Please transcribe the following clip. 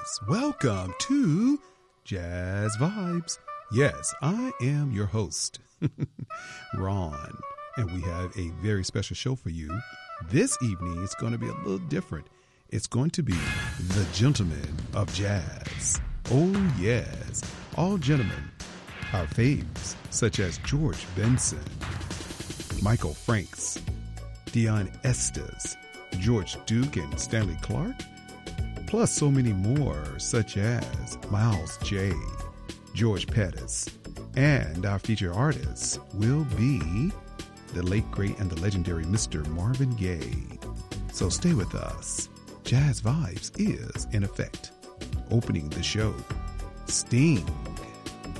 Yes, welcome to Jazz Vibes. Yes, I am your host, Ron, and we have a very special show for you. This evening is going to be a little different. It's going to be the Gentlemen of Jazz. Oh, yes, all gentlemen, our faves, such as George Benson, Michael Franks, Dion Estes, George Duke, and Stanley Clark, plus so many more, such as Miles J., George Pettis, and our featured artists will be the late, great, and the legendary Mr. Marvin Gaye. So stay with us. Jazz Vibes is in effect. Opening the show, Sting.